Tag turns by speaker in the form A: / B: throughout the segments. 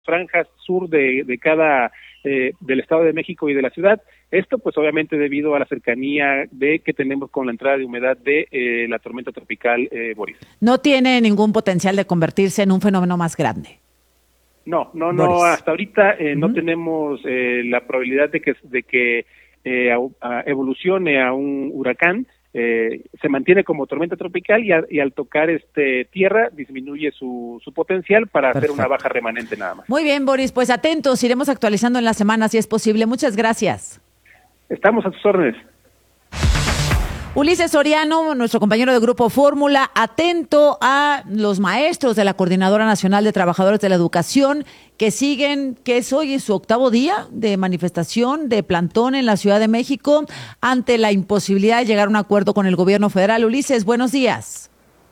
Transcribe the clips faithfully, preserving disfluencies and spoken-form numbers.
A: franjas sur de, de cada, eh, del Estado de México y de la ciudad. Esto pues obviamente debido a la cercanía de que tenemos con la entrada de humedad de eh, la tormenta tropical eh, Boris.
B: No tiene ningún potencial de convertirse en un fenómeno más grande.
A: No, no, no,
B: Boris.
A: hasta ahorita eh, uh-huh. no tenemos eh, la probabilidad de que, de que eh, a, a evolucione a un huracán. Eh, se mantiene como tormenta tropical y, a, y al tocar este tierra disminuye su, su potencial para Perfecto. hacer una baja remanente nada más.
B: Muy bien, Boris, pues atentos, iremos actualizando en la semana si es posible. Muchas gracias.
A: Estamos a tus órdenes.
B: Ulises Soriano, nuestro compañero de Grupo Fórmula, atento a los maestros de la Coordinadora Nacional de Trabajadores de la Educación que siguen, que es hoy su octavo día de manifestación, de plantón en la Ciudad de México, ante la imposibilidad de llegar a un acuerdo con el gobierno federal. Ulises, buenos días.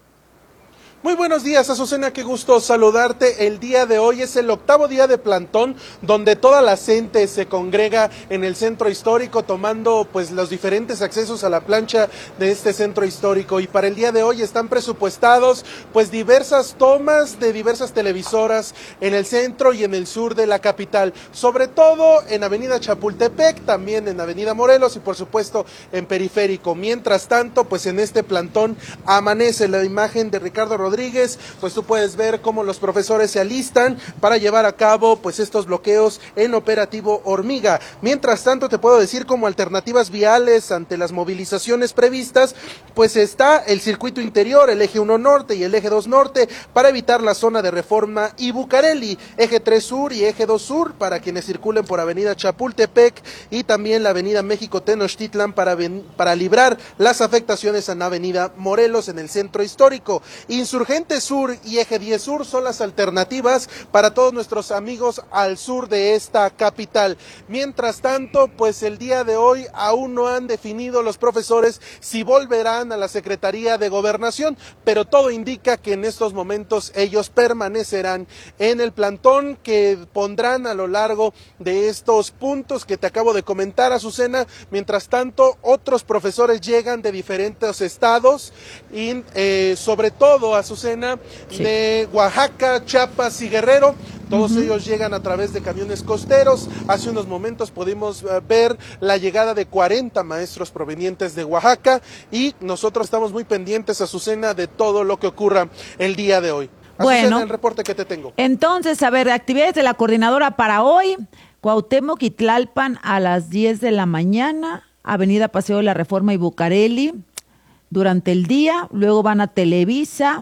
C: Muy buenos días, Azucena, qué gusto saludarte. El día de hoy es el octavo día de plantón, donde toda la gente se congrega en el centro histórico, tomando pues los diferentes accesos a la plancha de este centro histórico. Y para el día de hoy están presupuestados pues diversas tomas de diversas televisoras en el centro y en el sur de la capital, sobre todo en Avenida Chapultepec, también en Avenida Morelos y por supuesto en Periférico. Mientras tanto, pues en este plantón amanece la imagen de Ricardo Rodríguez Rodríguez, pues tú puedes ver cómo los profesores se alistan para llevar a cabo pues estos bloqueos en operativo Hormiga. Mientras tanto, te puedo decir como alternativas viales ante las movilizaciones previstas, pues está el circuito interior, el eje uno norte y el eje dos norte para evitar la zona de Reforma y Bucareli, eje tres sur y eje dos sur para quienes circulen por avenida Chapultepec y también la avenida México Tenochtitlan para, ven, para librar las afectaciones en avenida Morelos en el centro histórico. Insurgente Sur y Eje diez Sur son las alternativas para todos nuestros amigos al sur de esta capital. Mientras tanto, pues el día de hoy aún no han definido los profesores si volverán a la Secretaría de Gobernación, pero todo indica que en estos momentos ellos permanecerán en el plantón que pondrán a lo largo de estos puntos que te acabo de comentar, Azucena. Mientras tanto, otros profesores llegan de diferentes estados y eh, sobre todo a Azucena, sí. de Oaxaca, Chiapas y Guerrero. Todos uh-huh. ellos llegan a través de camiones costeros. Hace unos momentos pudimos uh, ver la llegada de cuarenta maestros provenientes de Oaxaca y nosotros estamos muy pendientes, Azucena, de todo lo que ocurra el día de hoy. Azucena, bueno, el reporte que te tengo.
B: Entonces, a ver, actividades de la coordinadora para hoy. Cuauhtémoc y Tlalpan a las diez de la mañana, Avenida Paseo de la Reforma y Bucareli durante el día, luego van a Televisa,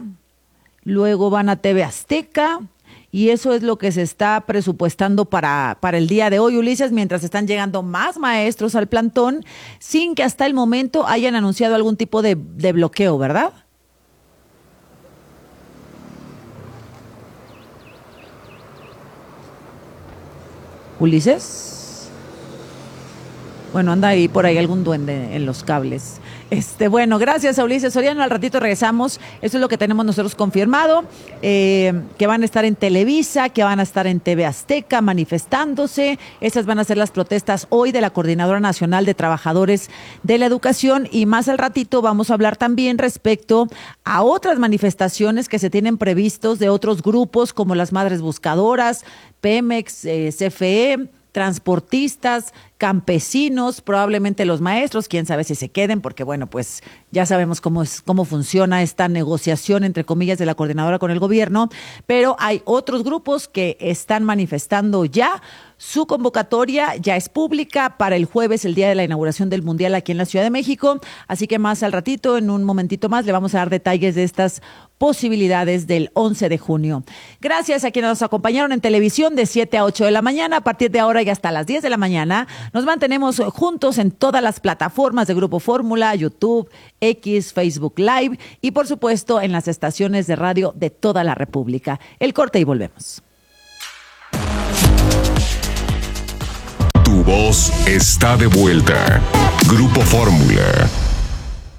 B: luego van a T V Azteca, y eso es lo que se está presupuestando para, para el día de hoy, Ulises, mientras están llegando más maestros al plantón, sin que hasta el momento hayan anunciado algún tipo de, de bloqueo, ¿verdad? Ulises. Bueno, anda ahí por ahí algún duende en los cables. Este, bueno, gracias a Ulises Soriano. Al ratito regresamos. Eso es lo que tenemos nosotros confirmado, eh, que van a estar en Televisa, que van a estar en T V Azteca manifestándose. Esas van a ser las protestas hoy de la Coordinadora Nacional de Trabajadores de la Educación. Y más al ratito vamos a hablar también respecto a otras manifestaciones que se tienen previstos de otros grupos como las Madres Buscadoras, Pemex, eh, C F E, transportistas, campesinos, probablemente los maestros, quién sabe si se queden, porque bueno, pues ya sabemos cómo es, cómo funciona esta negociación, entre comillas, de la coordinadora con el gobierno, pero hay otros grupos que están manifestando ya. Su convocatoria ya es pública para el jueves, el día de la inauguración del Mundial aquí en la Ciudad de México, así que más al ratito, en un momentito más, le vamos a dar detalles de estas posibilidades del once de junio. Gracias a quienes nos acompañaron en televisión de siete a ocho de la mañana. A partir de ahora y hasta las diez de la mañana nos mantenemos juntos en todas las plataformas de Grupo Fórmula, YouTube, X, Facebook Live y por supuesto en las estaciones de radio de toda la República. El corte y volvemos.
D: Tu voz está de vuelta. Grupo Fórmula.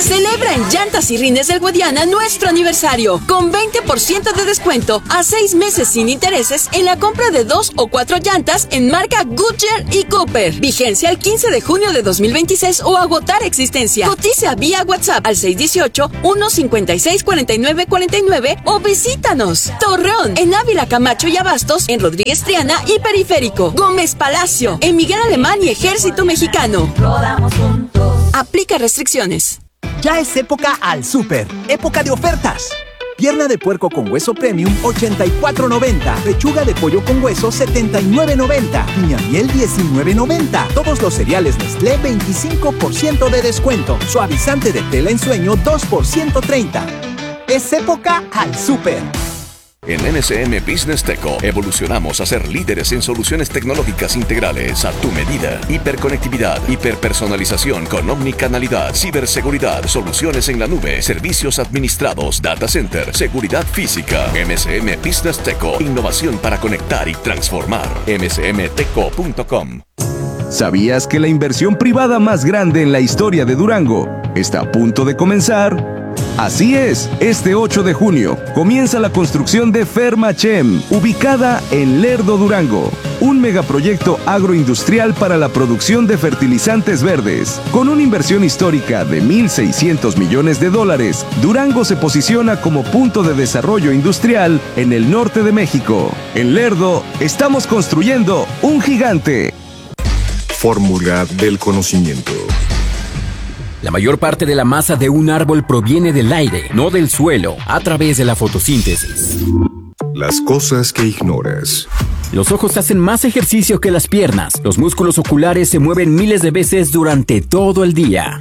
D: Celebra en Llantas y Rines del Guadiana nuestro aniversario, con veinte por ciento de descuento a seis meses sin intereses en la compra de dos o cuatro llantas en marca Goodyear y Cooper. Vigencia el quince de junio de dos mil veintiséis o agotar existencia. Cotiza vía WhatsApp al seis uno ocho, uno cinco seis, cuatro nueve cuatro nueve o visítanos. Torreón, en Ávila Camacho y Abastos, en Rodríguez Triana y Periférico. Gómez Palacio, en Miguel Alemán y Ejército Mexicano. Rodamos juntos. Aplica restricciones.
E: Ya es época al súper, época de ofertas. Pierna de puerco con hueso premium, ochenta y cuatro noventa. Pechuga de pollo con hueso, setenta y nueve noventa. Piña miel, diecinueve noventa. Todos los cereales Nestlé, veinticinco por ciento de descuento. Suavizante de tela en sueño, dos por ciento treinta. Es época al súper.
F: En N S M Business Teco evolucionamos a ser líderes en soluciones tecnológicas integrales a tu medida. Hiperconectividad, hiperpersonalización con omnicanalidad, ciberseguridad, soluciones en la nube, servicios administrados, data center, seguridad física. N S M Business Teco, innovación para conectar y transformar. eme ese eme teco punto com.
G: ¿Sabías que la inversión privada más grande en la historia de Durango está a punto de comenzar? Así es, este ocho de junio comienza la construcción de Fermachem, ubicada en Lerdo, Durango, un megaproyecto agroindustrial para la producción de fertilizantes verdes. Con una inversión histórica de mil seiscientos millones de dólares, Durango se posiciona como punto de desarrollo industrial en el norte de México. En Lerdo, estamos construyendo un gigante.
H: Fórmula del conocimiento.
I: La mayor parte de la masa de un árbol proviene del aire, no del suelo, a través de la fotosíntesis.
H: Las cosas que ignoras.
I: Los ojos hacen más ejercicio que las piernas. Los músculos oculares se mueven miles de veces durante todo el día.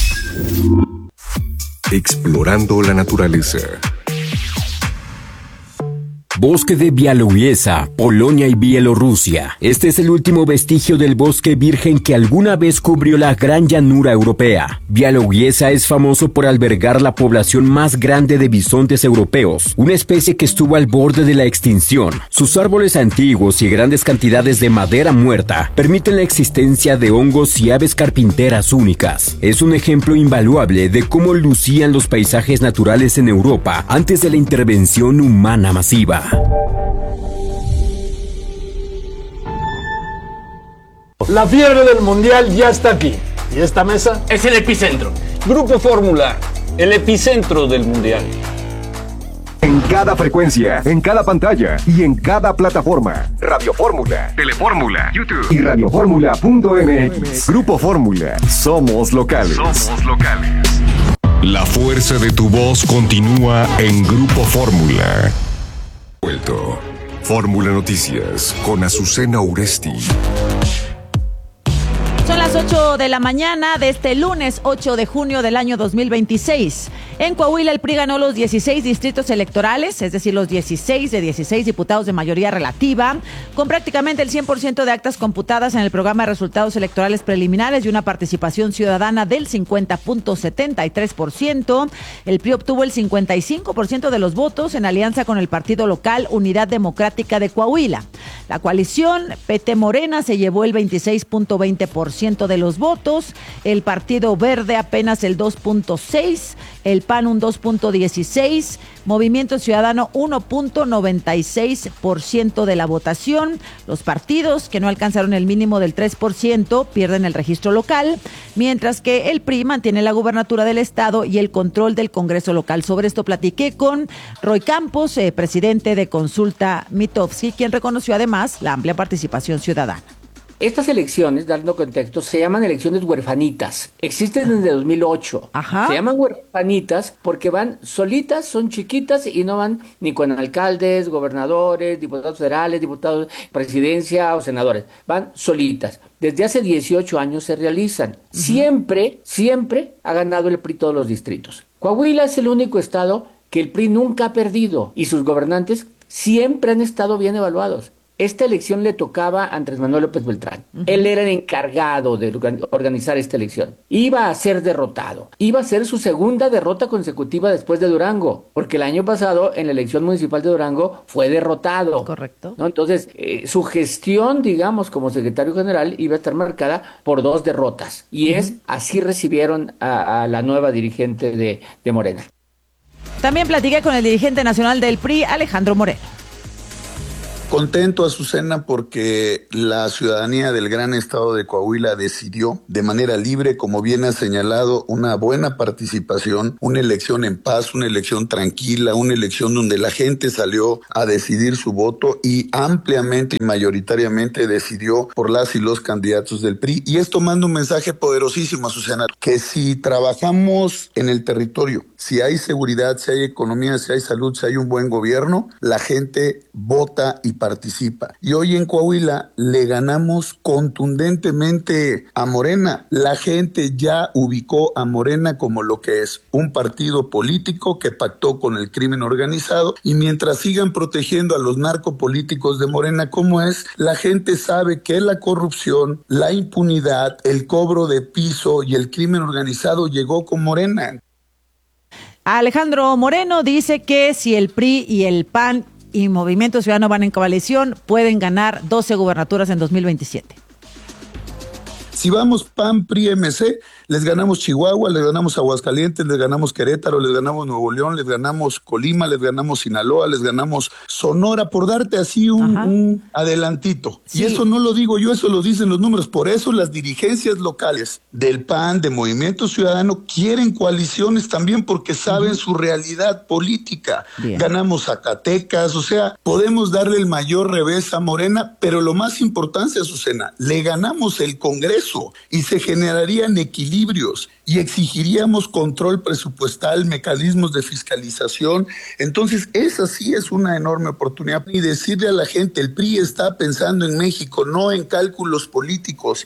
H: Explorando la naturaleza.
I: Bosque de Białowieża, Polonia y Bielorrusia. Este es el último vestigio del bosque virgen que alguna vez cubrió la gran llanura europea. Białowieża es famoso por albergar la población más grande de bisontes europeos, una especie que estuvo al borde de la extinción. Sus árboles antiguos y grandes cantidades de madera muerta permiten la existencia de hongos y aves carpinteras únicas. Es un ejemplo invaluable de cómo lucían los paisajes naturales en Europa antes de la intervención humana masiva.
J: La fiebre del mundial ya está aquí. ¿Y esta mesa?
K: Es el epicentro. Grupo Fórmula, el epicentro del mundial.
H: En cada frecuencia, en cada pantalla y en cada plataforma. Radio Fórmula, Telefórmula, YouTube y radioformula punto eme equis. Grupo Fórmula, somos locales. Somos locales. La fuerza de tu voz continúa en Grupo Fórmula. Vuelto. Fórmula Noticias con Azucena Uresti.
B: Son las ocho de la mañana de este lunes ocho de junio del año dos mil veintiséis. En Coahuila el P R I ganó los dieciséis distritos electorales, es decir, los dieciséis de dieciséis diputados de mayoría relativa, con prácticamente el cien por ciento de actas computadas en el programa de resultados electorales preliminares y una participación ciudadana del cincuenta punto setenta y tres por ciento. El P R I obtuvo el cincuenta y cinco por ciento de los votos en alianza con el partido local Unidad Democrática de Coahuila. La coalición P T Morena se llevó el veintiséis punto veinte por ciento de los votos, el Partido Verde apenas el dos punto seis por ciento, el P A N un dos punto dieciséis por ciento, Movimiento Ciudadano uno punto noventa y seis por ciento de la votación. Los partidos que no alcanzaron el mínimo del tres por ciento pierden el registro local, mientras que el P R I mantiene la gubernatura del estado y el control del Congreso local. Sobre esto platiqué con Roy Campos, eh, presidente de Consulta Mitofsky, quien reconoció además la amplia participación ciudadana.
L: Estas elecciones, dando contexto, se llaman elecciones huerfanitas. Existen desde dos mil ocho.
B: Ajá.
L: Se llaman huerfanitas porque van solitas, son chiquitas y no van ni con alcaldes, gobernadores, diputados federales, diputados, presidencia o senadores. Van solitas. Desde hace dieciocho años se realizan. Uh-huh. Siempre, siempre ha ganado el P R I todos los distritos. Coahuila es el único estado que el P R I nunca ha perdido y sus gobernantes siempre han estado bien evaluados. esta elección le tocaba a Andrés Manuel López Beltrán. Uh-huh. Él era el encargado de organizar esta elección. Iba a ser derrotado. Iba a ser su segunda derrota consecutiva después de Durango, porque el año pasado en la elección municipal de Durango fue derrotado.
B: Correcto.
L: ¿No? Entonces, eh, su gestión, digamos, como secretario general iba a estar marcada por dos derrotas. Y uh-huh. es, así recibieron a, a la nueva dirigente de, de Morena.
B: También platiqué con el dirigente nacional del P R I, Alejandro Moreno.
M: Contento, Azucena, porque la ciudadanía del gran estado de Coahuila decidió de manera libre, como bien ha señalado, una buena participación, una elección en paz, una elección tranquila, una elección donde la gente salió a decidir su voto y ampliamente y mayoritariamente decidió por las y los candidatos del P R I. Y esto manda un mensaje poderosísimo, Azucena, que si trabajamos en el territorio, si hay seguridad, si hay economía, si hay salud, si hay un buen gobierno, la gente vota y participa. Y hoy en Coahuila le ganamos contundentemente a Morena. La gente ya ubicó a Morena como lo que es, un partido político que pactó con el crimen organizado, y mientras sigan protegiendo a los narcopolíticos de Morena como es, la gente sabe que la corrupción, la impunidad, el cobro de piso y el crimen organizado llegó con Morena.
B: Alejandro Moreno dice que si el P R I y el P A N y Movimiento Ciudadano van en coalición, pueden ganar doce gubernaturas en dos mil veintisiete.
M: Si vamos P A N, P R I, M C, les ganamos Chihuahua, les ganamos Aguascalientes, les ganamos Querétaro, les ganamos Nuevo León, les ganamos Colima, les ganamos Sinaloa, les ganamos Sonora, por darte así un, un adelantito. Sí. Y eso no lo digo yo, eso lo dicen los números. Por eso las dirigencias locales del P A N, de Movimiento Ciudadano, quieren coaliciones también porque saben uh-huh. su realidad política. Bien. Ganamos Zacatecas, o sea, podemos darle el mayor revés a Morena, pero lo más importante, Azucena, le ganamos el Congreso y se generarían equilibrios y exigiríamos control presupuestal, mecanismos de fiscalización. Entonces, esa sí es una enorme oportunidad. Y decirle a la gente, el P R I está pensando en México, no en cálculos políticos.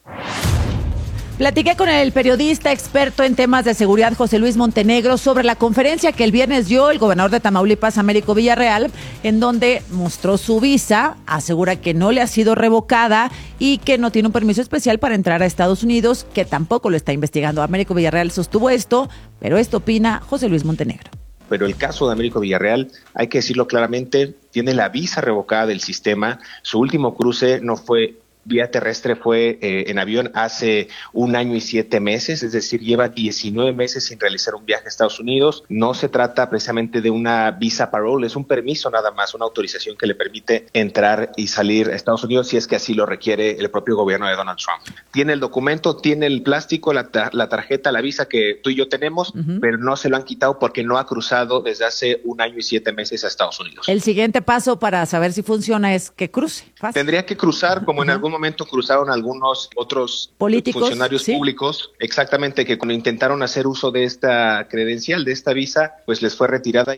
B: Platiqué con el periodista experto en temas de seguridad José Luis Montenegro sobre la conferencia que el viernes dio el gobernador de Tamaulipas, Américo Villarreal, en donde mostró su visa, asegura que no le ha sido revocada y que no tiene un permiso especial para entrar a Estados Unidos, que tampoco lo está investigando. Américo Villarreal sostuvo esto, pero esto opina José Luis Montenegro.
N: Pero el caso de Américo Villarreal, hay que decirlo claramente, tiene la visa revocada del sistema. Su último cruce no fue vía terrestre, fue eh, en avión hace un año y siete meses, es decir, lleva diecinueve meses sin realizar un viaje a Estados Unidos. No se trata precisamente de una visa parole, es un permiso nada más, una autorización que le permite entrar y salir a Estados Unidos si es que así lo requiere el propio gobierno de Donald Trump. Tiene el documento, tiene el plástico, la, ta- la tarjeta, la visa que tú y yo tenemos, uh-huh. pero no se lo han quitado porque no ha cruzado desde hace un año y siete meses a Estados Unidos.
B: El siguiente paso para saber si funciona es que cruce. Fácil.
N: Tendría que cruzar, como uh-huh. en algún momento cruzaron algunos otros
B: políticos,
N: funcionarios
B: ¿sí?
N: públicos, exactamente, que cuando intentaron hacer uso de esta credencial, de esta visa, pues les fue retirada.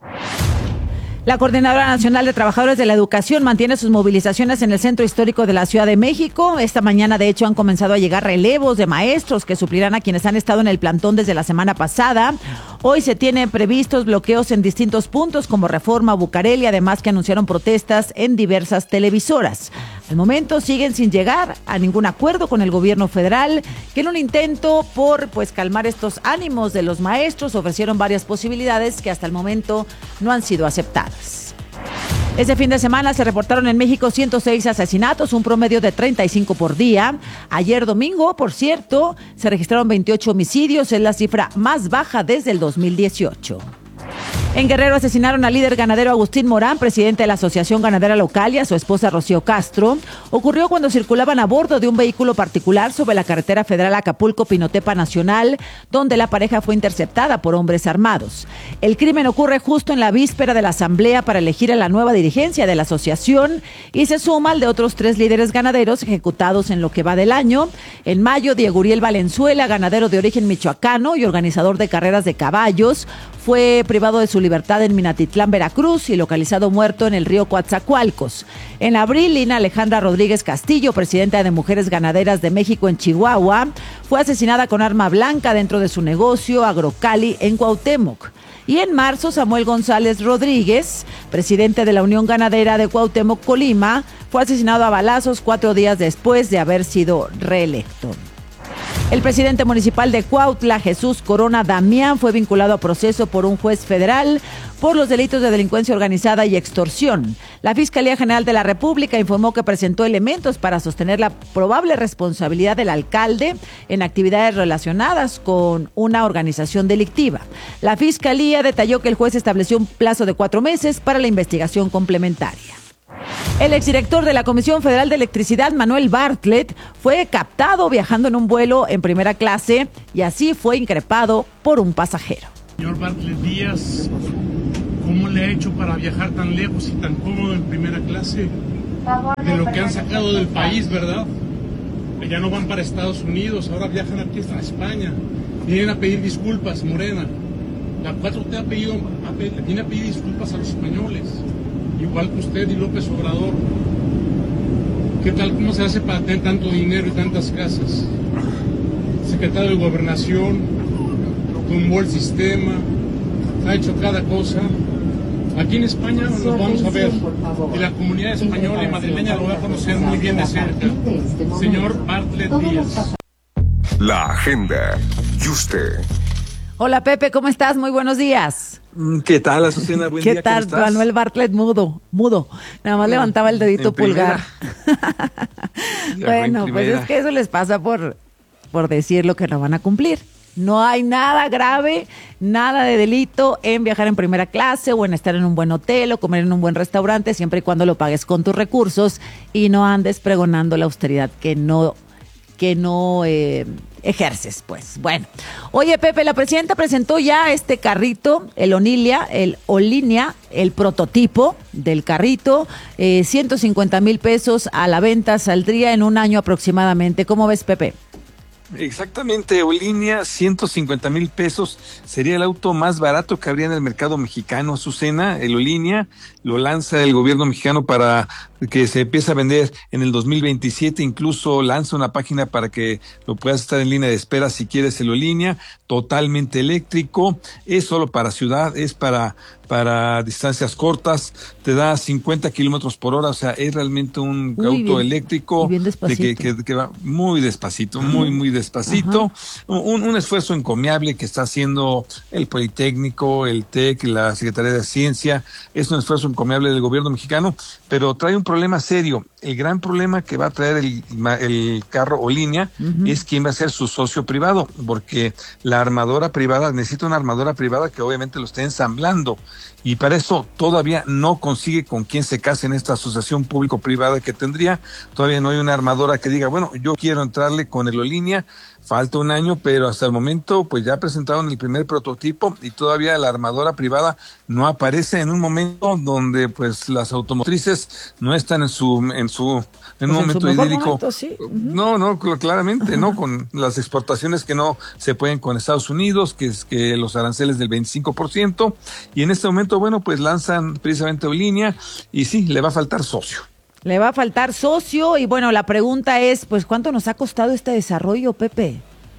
B: La Coordinadora Nacional de Trabajadores de la Educación mantiene sus movilizaciones en el Centro Histórico de la Ciudad de México. Esta mañana, de hecho, han comenzado a llegar relevos de maestros que suplirán a quienes han estado en el plantón desde la semana pasada. Hoy se tienen previstos bloqueos en distintos puntos como Reforma, Bucareli, además que anunciaron protestas en diversas televisoras. Al momento siguen sin llegar a ningún acuerdo con el gobierno federal, que en un intento por pues calmar estos ánimos de los maestros ofrecieron varias posibilidades que hasta el momento no han sido aceptadas. Este fin de semana se reportaron en México ciento seis asesinatos, un promedio de treinta y cinco por día. Ayer domingo, por cierto, se registraron veintiocho homicidios, es la cifra más baja desde el dos mil dieciocho. En Guerrero asesinaron al líder ganadero Agustín Morán, presidente de la Asociación Ganadera Local, y a su esposa Rocío Castro. Ocurrió cuando circulaban a bordo de un vehículo particular sobre la carretera federal Acapulco-Pinotepa Nacional, donde la pareja fue interceptada por hombres armados. El crimen ocurre justo en la víspera de la asamblea para elegir a la nueva dirigencia de la asociación y se suma al de otros tres líderes ganaderos ejecutados en lo que va del año. En mayo, Diego Uriel Valenzuela, ganadero de origen michoacano y organizador de carreras de caballos, fue privado de su libertad en Minatitlán, Veracruz, y localizado muerto en el río Coatzacoalcos. En abril, Lina Alejandra Rodríguez Castillo, presidenta de Mujeres Ganaderas de México en Chihuahua, fue asesinada con arma blanca dentro de su negocio Agrocali en Cuauhtémoc. Y en marzo, Samuel González Rodríguez, presidente de la Unión Ganadera de Cuauhtémoc, Colima, fue asesinado a balazos cuatro días después de haber sido reelecto. El presidente municipal de Cuautla, Jesús Corona Damián, fue vinculado a proceso por un juez federal por los delitos de delincuencia organizada y extorsión. La Fiscalía General de la República informó que presentó elementos para sostener la probable responsabilidad del alcalde en actividades relacionadas con una organización delictiva. La Fiscalía detalló que el juez estableció un plazo de cuatro meses para la investigación complementaria. El exdirector de la Comisión Federal de Electricidad, Manuel Bartlett, fue captado viajando en un vuelo en primera clase y así fue increpado por un pasajero.
O: Señor Bartlett Díaz, ¿cómo le ha hecho para viajar tan lejos y tan cómodo en primera clase? De lo que han sacado del país, ¿verdad? Ya no van para Estados Unidos, ahora viajan aquí hasta España. Vienen a pedir disculpas, Morena. La cuatro T ha pedido, ha pedido, viene a pedir disculpas a los españoles. Igual que usted y López Obrador. ¿Qué tal? ¿Cómo se hace para tener tanto dinero y tantas casas? Secretario de Gobernación, tumbó el sistema, ha hecho cada cosa. Aquí en España nos vamos a ver, y la comunidad española y madrileña lo va a conocer muy bien de cerca. Señor Bartlett Díaz.
H: La agenda. Y usted.
B: Hola Pepe, ¿cómo estás? Muy buenos días.
P: ¿Qué tal, Azucena? Buen
B: ¿Qué
P: día,
B: tal,
P: ¿cómo estás?
B: Manuel Bartlett? Mudo, mudo. Nada más levantaba el dedito pulgar. Bueno, pues es que eso les pasa por, por decir lo que no van a cumplir. No hay nada grave, nada de delito en viajar en primera clase o en estar en un buen hotel o comer en un buen restaurante, siempre y cuando lo pagues con tus recursos y no andes pregonando la austeridad que no, que no eh, ejerces, pues. Bueno, oye Pepe, la presidenta presentó ya este carrito, el Onilia, el Olinia, el prototipo del carrito, eh, ciento cincuenta mil pesos a la venta, saldría en un año aproximadamente. ¿Cómo ves, Pepe?
P: Exactamente, Olinia, ciento cincuenta mil pesos, sería el auto más barato que habría en el mercado mexicano, Azucena. El Olinia lo lanza el gobierno mexicano para que se empiece a vender en el dos mil veintisiete, incluso lanza una página para que lo puedas estar en línea de espera si quieres el Olinia, totalmente eléctrico, es solo para ciudad, es para para distancias cortas, te da cincuenta kilómetros por hora, o sea, es realmente un
B: Uy,
P: auto
B: bien,
P: eléctrico
B: bien
P: de que, que, que va muy despacito, muy, muy despacito, un, un esfuerzo encomiable que está haciendo el Politécnico, el TEC, la Secretaría de Ciencia, es un esfuerzo encomiable del gobierno mexicano, pero trae un problema serio. El gran problema que va a traer el, el carro Olinia uh-huh. es quién va a ser su socio privado, porque la armadora privada necesita una armadora privada que obviamente lo esté ensamblando, y para eso todavía no consigue con quién se case en esta asociación público-privada que tendría. Todavía no hay una armadora que diga, bueno, yo quiero entrarle con el Olinia. Falta un año, pero hasta el momento pues ya presentaron el primer prototipo y todavía la armadora privada no aparece en un momento donde pues las automotrices no están en su en su en pues un momento idílico. Momento, sí. uh-huh. No, no, claramente, uh-huh. no, con las exportaciones que no se pueden con Estados Unidos, que es que los aranceles del veinticinco por ciento, y en este momento, bueno, pues lanzan precisamente Olinia y sí, le va a faltar socio.
B: Le va a faltar socio y bueno, la pregunta es, pues, ¿cuánto nos ha costado este desarrollo, Pepe?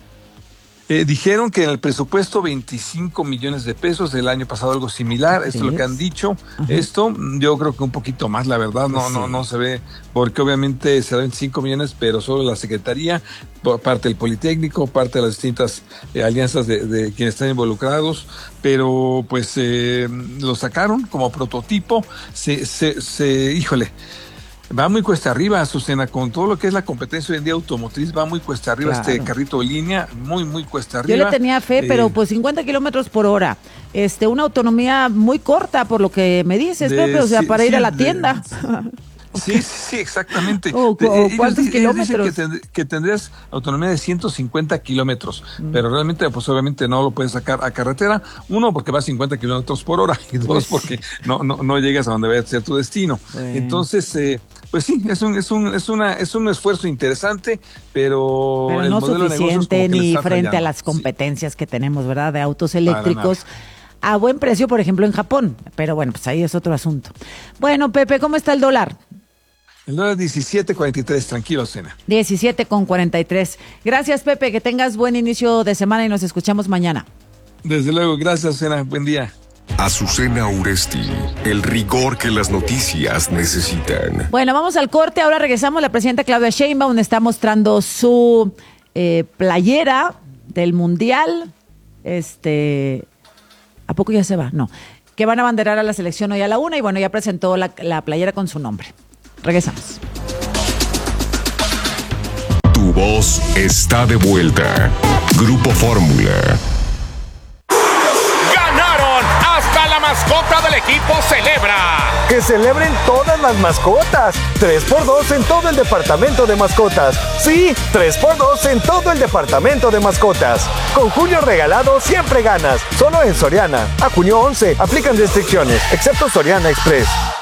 P: Eh, dijeron que en el presupuesto veinticinco millones de pesos, el año pasado algo similar, esto es lo que han dicho. Ajá. Esto yo creo que un poquito más, la verdad, no, sí. no, no se ve, porque obviamente se da veinticinco millones, pero solo la Secretaría, por parte del Politécnico, parte de las distintas eh, alianzas de, de quienes están involucrados, pero pues eh, lo sacaron como prototipo, se, se, se, híjole, va muy cuesta arriba, Azucena, con todo lo que es la competencia hoy en día automotriz, va muy cuesta arriba claro. Este carrito de línea, muy, muy cuesta arriba.
B: Yo le tenía fe, eh, pero pues cincuenta kilómetros por hora, este, una autonomía muy corta por lo que me dices, de, Pepe, o sea, sí, para sí, ir a la tienda.
P: De, Sí, sí, sí, exactamente.
B: Oh, oh, ¿Cuántos ellos, kilómetros?
P: Ellos dicen que, tend- que tendrías autonomía de ciento cincuenta kilómetros, mm. pero realmente, pues obviamente no lo puedes sacar a carretera. Uno, porque va a cincuenta kilómetros por hora, y dos, pues, porque no, no, no llegas a donde vaya a ser tu destino. Bueno. Entonces, eh, pues sí, es un, es un, es una, es un esfuerzo interesante, pero,
B: pero
P: el
B: no
P: modelo
B: suficiente
P: de
B: ni frente
P: fallando.
B: a las competencias sí. que tenemos, ¿verdad? De autos eléctricos. A buen precio, por ejemplo, en Japón. Pero bueno, pues ahí es otro asunto. Bueno, Pepe, ¿cómo está el dólar?
P: El dólar diecisiete cuarenta y tres, tranquilo, Cena.
B: diecisiete con cuarenta y tres. Gracias, Pepe, que tengas buen inicio de semana y nos escuchamos mañana.
P: Desde luego, gracias, Azucena. Buen día.
Q: Azucena Uresti, el rigor que las noticias necesitan.
B: Bueno, vamos al corte. Ahora regresamos. La presidenta Claudia Sheinbaum está mostrando su eh, playera del Mundial. Este, ¿a poco ya se va? No. Que van a abanderar a la selección hoy a la una y bueno, ya presentó la, la playera con su nombre. Regresamos.
Q: Tu voz está de vuelta. Grupo Fórmula.
R: Hasta la mascota del equipo celebra.
S: Que celebren todas las mascotas. tres por dos en todo el departamento de mascotas. Sí, tres por dos en todo el departamento de mascotas. Con junio regalado siempre ganas. Solo en Soriana. A junio once. Aplican restricciones, excepto Soriana Express.